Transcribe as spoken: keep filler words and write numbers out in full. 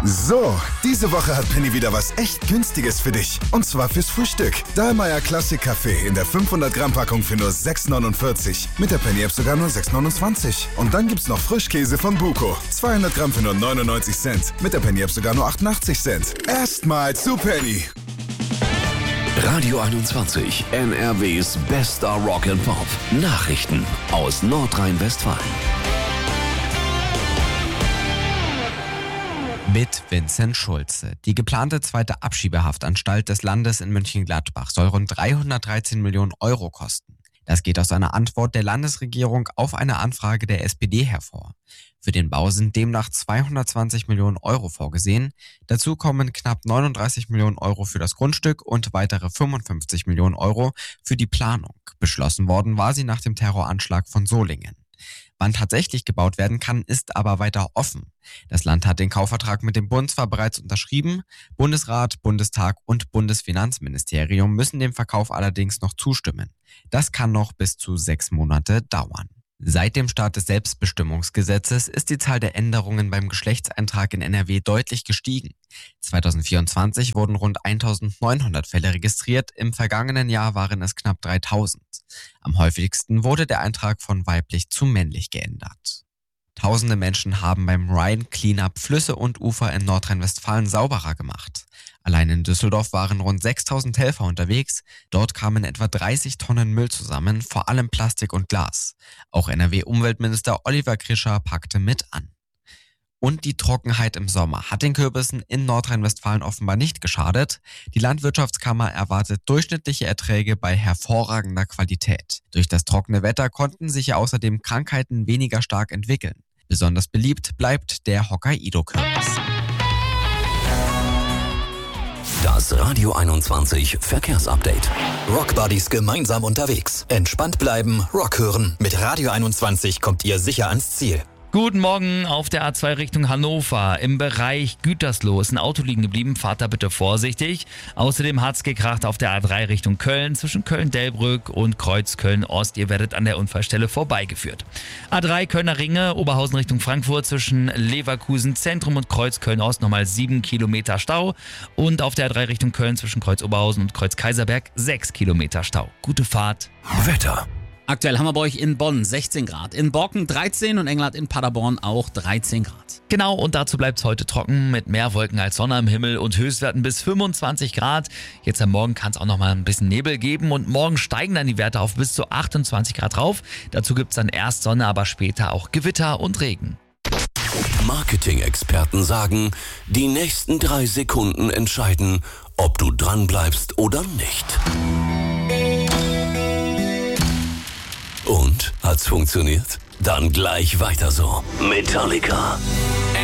So, diese Woche hat Penny wieder was echt Günstiges für dich. Und zwar fürs Frühstück. Dahlmeier Classic Kaffee in der fünfhundert Gramm Packung für nur sechs neunundvierzig. Mit der Penny App sogar nur sechs neunundzwanzig. Und dann gibt's noch Frischkäse von Buko. zweihundert Gramm für nur neunundneunzig Cent. Mit der Penny App sogar nur achtundachtzig Cent. Erstmal zu Penny. Radio einundzwanzig, N R Ws bester Rock and Pop. Nachrichten aus Nordrhein-Westfalen. Mit Vincent Schulze. Die geplante zweite Abschiebehaftanstalt des Landes in Mönchengladbach soll rund dreihundertdreizehn Millionen Euro kosten. Das geht aus einer Antwort der Landesregierung auf eine Anfrage der S P D hervor. Für den Bau sind demnach zweihundertzwanzig Millionen Euro vorgesehen. Dazu kommen knapp neununddreißig Millionen Euro für das Grundstück und weitere fünfundfünfzig Millionen Euro für die Planung. Beschlossen worden war sie nach dem Terroranschlag von Solingen. Wann tatsächlich gebaut werden kann, ist aber weiter offen. Das Land hat den Kaufvertrag mit dem Bund zwar bereits unterschrieben, Bundesrat, Bundestag und Bundesfinanzministerium müssen dem Verkauf allerdings noch zustimmen. Das kann noch bis zu sechs Monate dauern. Seit dem Start des Selbstbestimmungsgesetzes ist die Zahl der Änderungen beim Geschlechtseintrag in N R W deutlich gestiegen. zweitausendvierundzwanzig wurden rund eintausendneunhundert Fälle registriert, im vergangenen Jahr waren es knapp dreitausend. Am häufigsten wurde der Eintrag von weiblich zu männlich geändert. Tausende Menschen haben beim Rhine Cleanup Flüsse und Ufer in Nordrhein-Westfalen sauberer gemacht. Allein in Düsseldorf waren rund sechstausend Helfer unterwegs. Dort kamen etwa dreißig Tonnen Müll zusammen, vor allem Plastik und Glas. Auch N R W-Umweltminister Oliver Krischer packte mit an. Und die Trockenheit im Sommer hat den Kürbissen in Nordrhein-Westfalen offenbar nicht geschadet. Die Landwirtschaftskammer erwartet durchschnittliche Erträge bei hervorragender Qualität. Durch das trockene Wetter konnten sich ja außerdem Krankheiten weniger stark entwickeln. Besonders beliebt bleibt der Hokkaido-Kürbis. Das Radio einundzwanzig Verkehrsupdate. Rockbuddies gemeinsam unterwegs. Entspannt bleiben, Rock hören. Mit Radio einundzwanzig kommt ihr sicher ans Ziel. Guten Morgen auf der A zwei Richtung Hannover. Im Bereich Gütersloh ist ein Auto liegen geblieben. Fahrt da bitte vorsichtig. Außerdem hat's gekracht auf der A drei Richtung Köln zwischen Köln-Delbrück und Kreuz Köln-Ost. Ihr werdet an der Unfallstelle vorbeigeführt. A drei Kölner Ringe, Oberhausen Richtung Frankfurt zwischen Leverkusen Zentrum und Kreuz Köln-Ost nochmal sieben Kilometer Stau. Und auf der A drei Richtung Köln zwischen Kreuz Oberhausen und Kreuz Kaiserberg sechs Kilometer Stau. Gute Fahrt. Wetter. Aktuell haben wir bei euch in Bonn sechzehn Grad, in Borken dreizehn und Englert in Paderborn auch dreizehn Grad. Genau, und dazu bleibt es heute trocken mit mehr Wolken als Sonne am Himmel und Höchstwerten bis fünfundzwanzig Grad. Jetzt am Morgen kann es auch noch mal ein bisschen Nebel geben und morgen steigen dann die Werte auf bis zu achtundzwanzig Grad rauf. Dazu gibt es dann erst Sonne, aber später auch Gewitter und Regen. Marketing-Experten sagen, die nächsten drei Sekunden entscheiden, ob du dranbleibst oder nicht. Und? Hat's funktioniert? Dann gleich weiter so. Metallica.